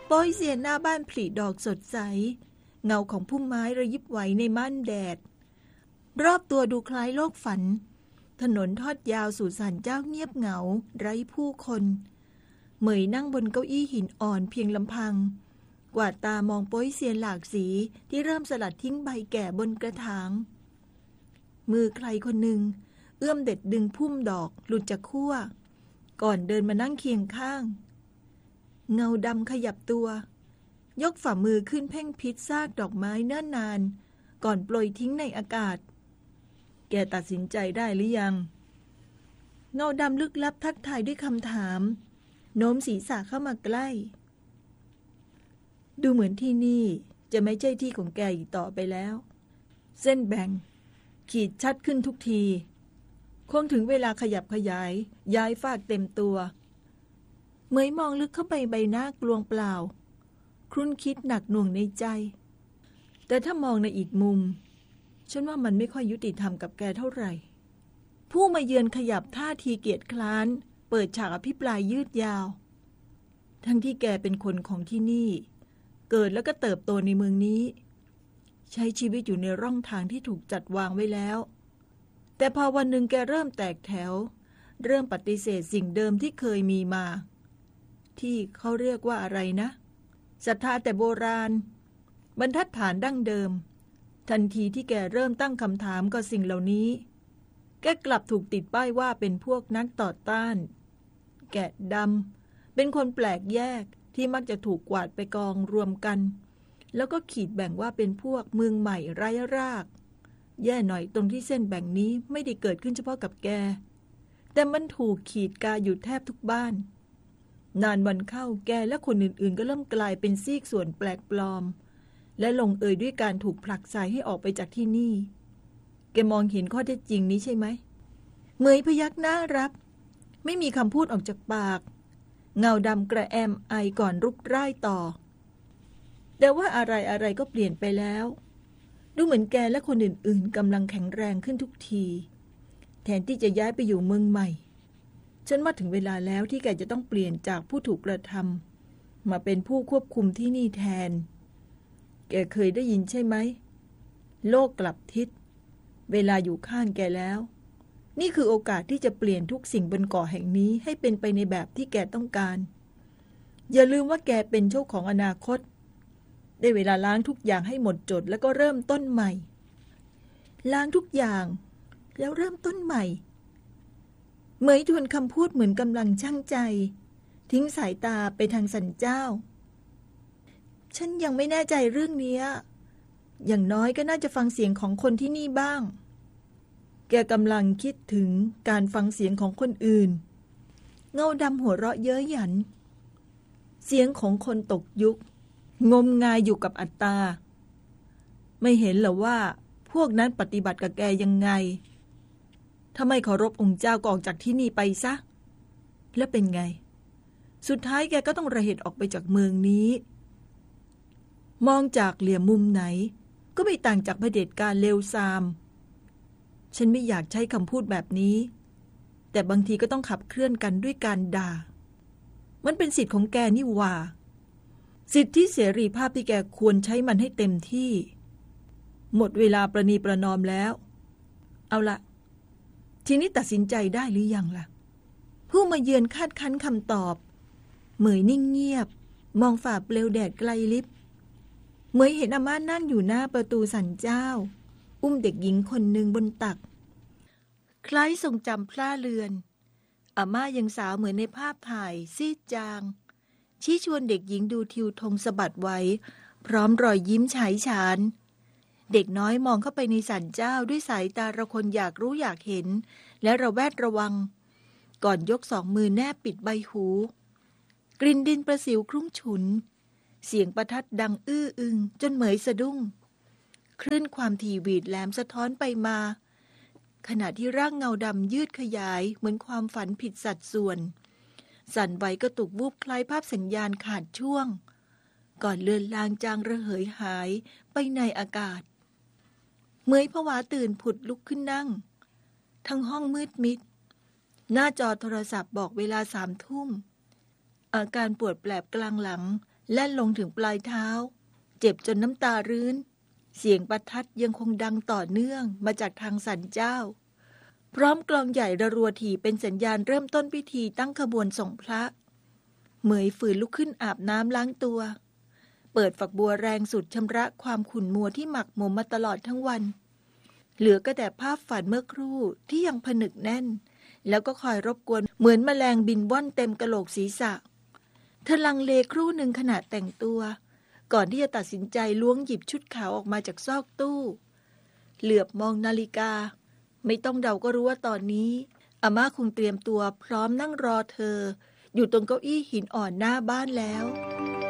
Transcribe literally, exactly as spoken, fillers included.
โป้ยเซียนหน้าบ้านผลิดอกสดใสเงาของพุ่มไม้ระยิบไหวในม่านแดดรอบตัวดูคล้ายโลกฝันถนนทอดยาวสู่ศาลเจ้าเงียบเหงาไร้ผู้คนเหมยนั่งบนเก้าอี้หินอ่อนเพียงลำพังกวาดตามองโป้ยเซียนหลากสีที่เริ่มสลัดทิ้งใบแก่บนกระถางมือใครคนหนึ่งเอื้อมเด็ดดึงพุ่มดอกหลุดจากขั้วก่อนเดินมานั่งเคียงข้างเงาดำขยับตัวยกฝ่ามือขึ้นเพ่งพิษซากดอกไม้เนิ่นนานก่อนโปรยทิ้งในอากาศแกตัดสินใจได้หรือยังเงาดำลึกลับทักทายด้วยคำถามโน้มศีรษะเข้ามาใกล้ดูเหมือนที่นี่จะไม่ใช่ที่ของแกอีกต่อไปแล้วเส้นแบ่งขีดชัดขึ้นทุกทีคงถึงเวลาขยับขยายย้ายฟากเต็มตัวเหมยมองลึกเข้าไปใบหน้ากลวงเปล่าครุ่นคิดหนักหน่วงในใจแต่ถ้ามองในอีกมุมฉันว่ามันไม่ค่อยยุติธรรมกับแกเท่าไหร่ผู้มาเยือนขยับท่าทีเกียจคร้านเปิดฉากอภิปรายยืดยาวทั้งที่แกเป็นคนของที่นี่เกิดแล้วก็เติบโตในเมืองนี้ใช้ชีวิตอยู่ในร่องทางที่ถูกจัดวางไว้แล้วแต่พอวันหนึ่งแกเริ่มแตกแถวเริ่มปฏิเสธสิ่งเดิมที่เคยมีมาที่เขาเรียกว่าอะไรนะศรัทธาแต่โบราณบรรทัดฐานดั้งเดิมทันทีที่แกเริ่มตั้งคำถามกับสิ่งเหล่านี้แกกลับถูกติดป้ายว่าเป็นพวกนักต่อต้านแกะดำเป็นคนแปลกแยกที่มักจะถูกกวาดไปกองรวมกันแล้วก็ขีดแบ่งว่าเป็นพวกเมืองใหม่ไร้รากแย่หน่อยตรงที่เส้นแบ่งนี้ไม่ได้เกิดขึ้นเฉพาะกับแกแต่มันถูกขีดกาอยู่แทบทุกบ้านนานวันเข้าแกและคนอื่นๆก็เริ่มกลายเป็นซีกส่วนแปลกปลอมและลงเอยด้วยการถูกผลักไสให้ออกไปจากที่นี่แกมองเห็นข้อเท็จจริงนี้ใช่ไหมเหมยพยักหน้ารับไม่มีคำพูดออกจากปากเงาดำกระแอมไอก่อนรุกร่ายต่อแต่ว่าอะไรอะไรก็เปลี่ยนไปแล้วดูเหมือนแกและคนอื่นๆกำลังแข็งแรงขึ้นทุกทีแทนที่จะย้ายไปอยู่เมืองใหม่ฉันว่าถึงเวลาแล้วที่แกจะต้องเปลี่ยนจากผู้ถูกกระทำมาเป็นผู้ควบคุมที่นี่แทนแกเคยได้ยินใช่ไหมโลกกลับทิศเวลาอยู่ข้างแกแล้วนี่คือโอกาสที่จะเปลี่ยนทุกสิ่งบนเกาะแห่งนี้ให้เป็นไปในแบบที่แกต้องการอย่าลืมว่าแกเป็นเจ้าของอนาคตได้เวลาล้างทุกอย่างให้หมดจดแล้วก็เริ่มต้นใหม่ล้างทุกอย่างแล้วเริ่มต้นใหม่เหมยทวนคำพูดเหมือนกำลังชั่งใจทิ้งสายตาไปทางสันเจ้าฉันยังไม่แน่ใจเรื่องนี้อย่างน้อยก็น่าจะฟังเสียงของคนที่นี่บ้างแกกำลังคิดถึงการฟังเสียงของคนอื่นเงาดำหัวเราะเย้ยหยันเสียงของคนตกยุคงมงายอยู่กับอัตตาไม่เห็นเหรอว่าพวกนั้นปฏิบัติกับแกยังไงถ้าไม่เคารพองค์เจ้าก็ออกจากที่นี่ไปซะแล้วเป็นไงสุดท้ายแกก็ต้องระเหตุออกไปจากเมืองนี้มองจากเหลี่ยมมุมไหนก็ไม่ต่างจากเผด็จการเลวทรามฉันไม่อยากใช้คำพูดแบบนี้แต่บางทีก็ต้องขับเคลื่อนกันด้วยการด่ามันเป็นสิทธิ์ของแกนี่หว่าสิทธิเสรีภาพที่แกควรใช้มันให้เต็มที่หมดเวลาประนีประนอมแล้วเอาละทีนี้ตัดสินใจได้หรือยังล่ะผู้มาเยือนคาดคั้นคำตอบเหมยนิ่งเงียบมองฝ่าเปลวแดดไกลลิบเหมยเห็นอาม่านั่งอยู่หน้าประตูศาลเจ้าอุ้มเด็กหญิงคนหนึ่งบนตักคล้ายทรงจำพร่าเรือนอาม่ายังสาวเหมือนในภาพถ่ายซีดจางชี้ชวนเด็กหญิงดูทิวธงสะบัดไว้พร้อมรอยยิ้มฉายฉานเด็กน้อยมองเข้าไปในศาลเจ้าด้วยสายตาระคนอยากรู้อยากเห็นและระแวดระวังก่อนยกสองมือแนบปิดใบหูกลิ่นดินประสิวคลุ้งฉุนเสียงประทัดดังอื้ออึงจนเหมยสะดุ้งคลื่นความถี่หวีดแหลมสะท้อนไปมาขณะที่ร่างเงาดำยืดขยายเหมือนความฝันผิดสัดส่วนสั่นไหวกระตุกวูบคล้ายภาพสัญญาณขาดช่วงก่อนเลือนลางจางระเหยหายไปในอากาศเหมยผวาตื่นผุดลุกขึ้นนั่งทั้งห้องมืดมิดหน้าจอโทรศัพท์บอกเวลาสามทุ่มอาการปวดแปลบกลางหลังแล่นลงถึงปลายเท้าเจ็บจนน้ำตารื้นเสียงประทัดยังคงดังต่อเนื่องมาจากทางศาลเจ้าพร้อมกลองใหญ่ระรัวถี่เป็นสัญญาณเริ่มต้นพิธีตั้งขบวนส่งพระเหมยฝืนลุกขึ้นอาบน้ำล้างตัวเปิดฝักบัวแรงสุดชำระความขุ่นมัวที่หมักหมมมาตลอดทั้งวันเหลือก็แต่ภาพฝันเมื่อครู่ที่ยังผนึกแน่นแล้วก็คอยรบกวนเหมือนแมลงบินว่อนเต็มกะโหลกศีรษะเธอลังเลครู่หนึ่งขณะแต่งตัวก่อนที่จะตัดสินใจล้วงหยิบชุดขาวออกมาจากซอกตู้เหลือบมองนาฬิกาไม่ต้องเดาก็รู้ว่าตอนนี้อาม่าคงเตรียมตัวพร้อมนั่งรอเธออยู่ตรงเก้าอี้หินอ่อนหน้าบ้านแล้ว